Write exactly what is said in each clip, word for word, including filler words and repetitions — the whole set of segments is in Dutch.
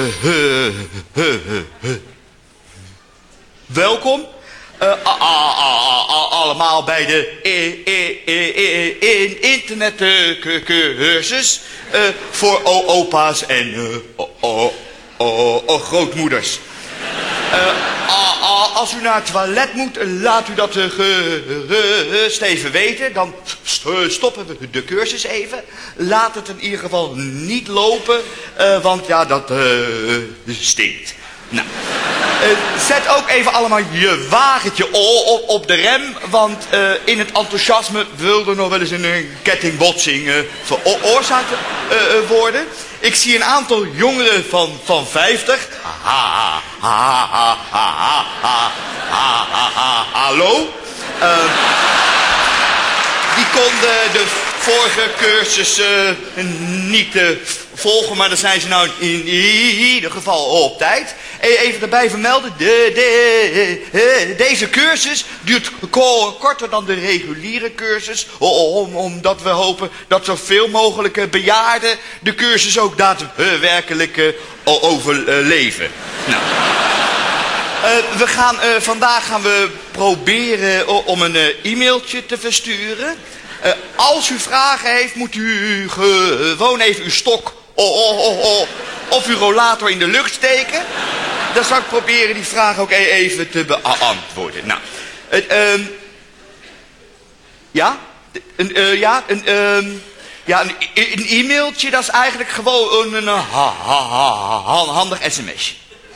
Welkom uh, allemaal bij de internetcursus uh, voor opa's en uh, grootmoeders. Uh, als u naar het toilet moet, laat u dat gerust even weten. Dan stoppen we de cursus even. Laat het in ieder geval niet lopen, uh, want ja, dat uh, stinkt. Nou, uh, zet ook even allemaal je wagentje op, op de rem, want uh, in het enthousiasme wilde nog wel eens een kettingbotsing uh, veroorzaakt uh, worden. Ik zie een aantal jongeren van, van vijftig. Ha, ha, ha, ha, ha, ha, ha, ha, ha, hallo? Uh, die konden de vorige cursus uh, niet uh, volgen, maar dan zijn ze nou in ieder geval op tijd. Even erbij vermelden, de, de, de, deze cursus duurt korter dan de reguliere cursus, om, omdat we hopen dat zoveel mogelijk bejaarden de cursus ook daadwerkelijk uh, overleven. Nou. Uh, we gaan, uh, vandaag gaan we proberen om een uh, e-mailtje te versturen. Uh, als u vragen heeft, moet u gewoon even uw stok oh, oh, oh, oh, of uw rollator in de lucht steken. Dan zal ik proberen die vraag ook even te beantwoorden. Nou, het, um, ja, een, uh, ja, een, um, ja, een, een e-mailtje, dat is eigenlijk gewoon een, een ha, ha, ha, handig sms'je.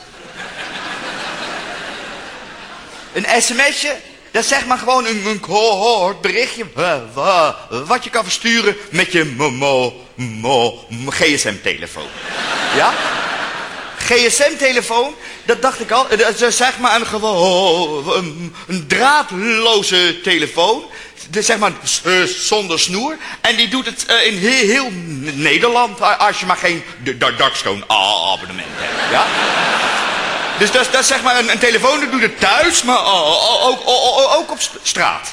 Een sms'je, dat is zeg maar gewoon een, een kort berichtje wat je kan versturen met je mo, mo, mo, G S M-telefoon. Ja? G S M-telefoon, dat dacht ik al, dat is zeg maar een gewoon een, een draadloze telefoon, zeg maar zonder snoer, en die doet het in heel, heel Nederland, als je maar geen Darkstone abonnement hebt, ja? Dus dat, dat is zeg maar een, een telefoon, dat doet het thuis, maar ook, ook, ook, ook op straat.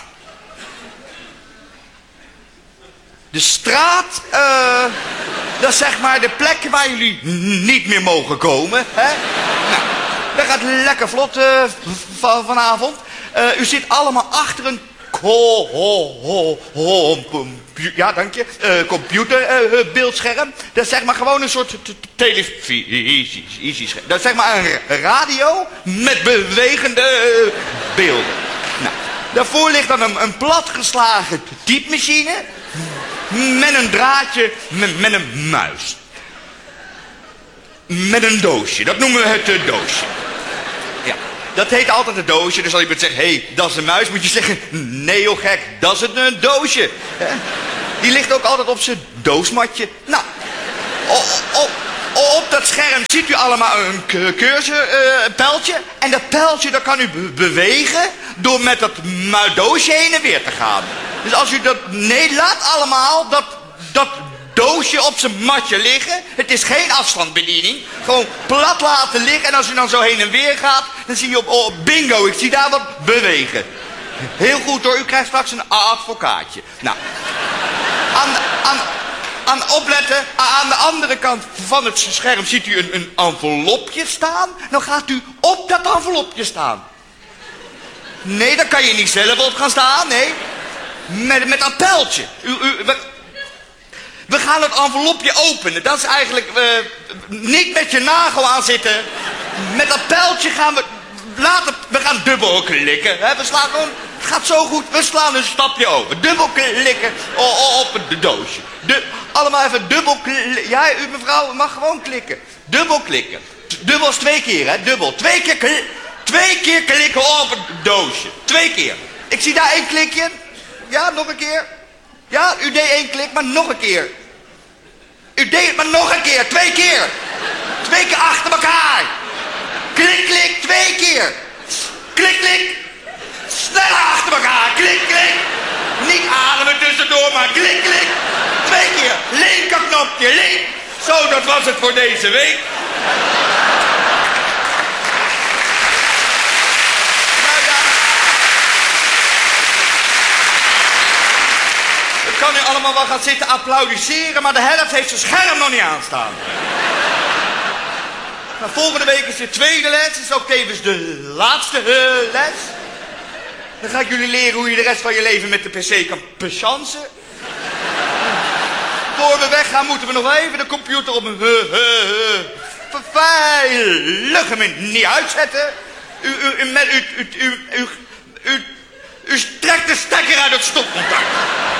De straat, uh, dat is zeg maar de plek waar jullie niet meer mogen komen. Hè? Nou, dat gaat lekker vlot uh, van, vanavond. Uh, u zit allemaal achter een ho, ho, ho, ho, ja, dank je, uh, computerbeeldscherm. Uh, dat is zeg maar gewoon een soort televisiescherm. Dat is zeg maar een radio met bewegende uh, beelden. Nou, daarvoor ligt dan een, een platgeslagen typemachine met een draadje, met, met een muis. Met een doosje, dat noemen we het uh, doosje. Ja, dat heet altijd een doosje, dus als iemand zegt, hé, hey, dat is een muis, moet je zeggen, nee joh gek, dat is een, een doosje. He? Die ligt ook altijd op zijn doosmatje. Nou, op, op, op dat scherm ziet u allemaal een cursorpijltje. Uh, en dat pijltje dat kan u be bewegen door met dat doosje heen en weer te gaan. Dus als u dat, nee, laat allemaal dat, dat doosje op zijn matje liggen. Het is geen afstandsbediening. Gewoon plat laten liggen. En als u dan zo heen en weer gaat, dan zie je op, op bingo, ik zie daar wat bewegen. Heel goed hoor, u krijgt straks een advocaatje. Nou, aan, aan, aan opletten, aan de andere kant van het scherm ziet u een, een envelopje staan. Dan gaat u op dat envelopje staan. Nee, daar kan je niet zelf op gaan staan, nee. Met, met dat pijltje. U, u, we, we gaan het envelopje openen. Dat is eigenlijk, uh, niet met je nagel aan zitten. Met dat pijltje gaan we, laten, we gaan dubbel klikken. Hè? We slaan gewoon, het gaat zo goed, we slaan een stapje over. Dubbel klikken op het doosje. De, allemaal even dubbel klikken. Ja, u mevrouw mag gewoon klikken. Dubbel klikken. Dubbel is twee keer, hè. Dubbel. Twee keer, kli twee keer klikken op het doosje. Twee keer. Ik zie daar één klikje. Ja, nog een keer. Ja, u deed één klik, maar nog een keer. U deed het maar nog een keer. Twee keer. Twee keer achter elkaar. Klik, klik. Twee keer. Klik, klik. Sneller achter elkaar. Klik, klik. Niet ademen tussendoor, maar klik, klik. Twee keer. Linkerknopje, link. Zo, dat was het voor deze week. Kan u allemaal wel gaan zitten applaudisseren, maar de helft heeft zijn scherm nog niet aanstaan. Nou, volgende week is de tweede les. Dat is ook tevens de laatste uh, les. Dan ga ik jullie leren hoe je de rest van je leven met de pc kan pechansen. Voor we weggaan moeten we nog even de computer op een uh, uh, uh, veilig hem niet uitzetten. U, u, u, met, u, u, u, u, u, u, u trekt de stekker uit het stopcontact.